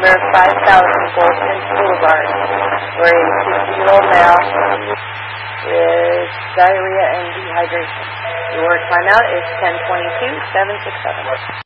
number 5000 Goldsmith Boulevard, where a 60-year-old male with diarrhea and dehydration. Your timeout is 10:22.767.